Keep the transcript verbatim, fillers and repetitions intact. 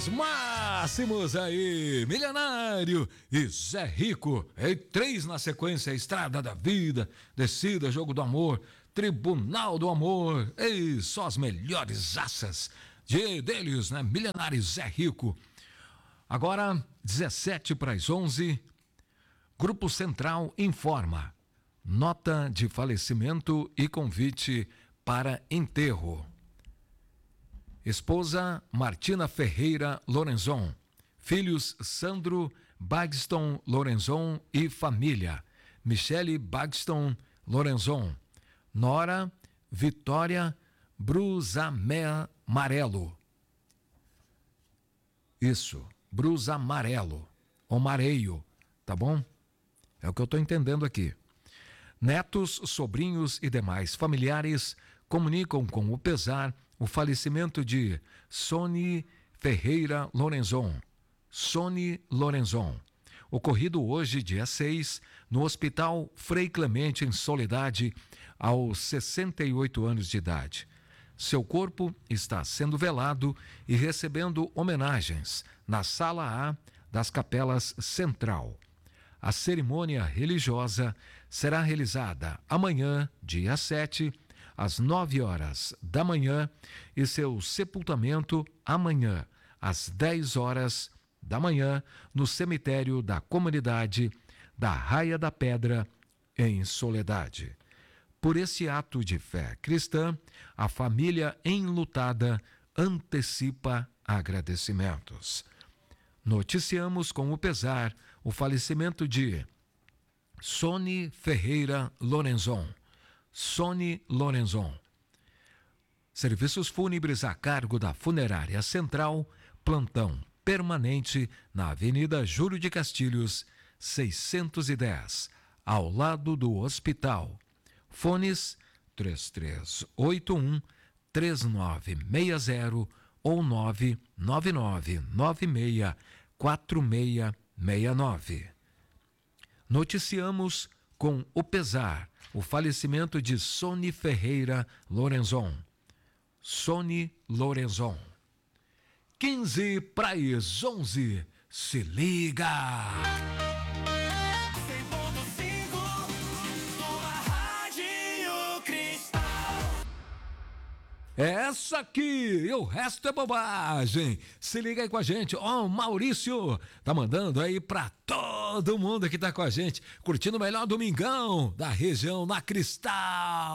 os máximos aí, Milionário e Zé Rico, e três na sequência, Estrada da Vida, Descida, Jogo do Amor, Tribunal do Amor, e só as melhores aças de deles, né? Milionário e Zé Rico. Agora, dezessete para as onze, Grupo Central informa, nota de falecimento e convite para enterro. Esposa Martina Ferreira Lorenzon, filhos Sandro Bagston Lorenzon e família, Michele Bagston Lorenzon, nora Vitória Brusamé Marelo. Isso, Brusamarelo, ou Mareio, tá bom? É o que eu estou entendendo aqui. Netos, sobrinhos e demais familiares comunicam com o pesar o falecimento de Sony Ferreira Lorenzon, Sony Lorenzon, ocorrido hoje, dia seis, no Hospital Frei Clemente, em Soledade, aos sessenta e oito anos de idade. Seu corpo está sendo velado e recebendo homenagens na Sala A das Capelas Central. A cerimônia religiosa será realizada amanhã, dia sete, às nove horas da manhã, e seu sepultamento amanhã, às dez horas da manhã, no cemitério da comunidade da Raia da Pedra, em Soledade. Por esse ato de fé cristã, a família enlutada antecipa agradecimentos. Noticiamos com o pesar o falecimento de Sony Ferreira Lorenzon, Sony Lorenzon. Serviços fúnebres a cargo da Funerária Central, plantão permanente na Avenida Júlio de Castilhos, seiscentos e dez, ao lado do hospital. Fones três três oito um, três nove seis zero ou nove nove nove nove seis quatro seis seis nove. Noticiamos com o pesar o falecimento de Sony Ferreira Lorenzon, Sony Lorenzon. quinze para as onze, se liga! Essa aqui, e o resto é bobagem. Se liga aí com a gente. Ó, o Maurício tá mandando aí pra todo mundo que tá com a gente, curtindo o melhor domingão da região na Cristal.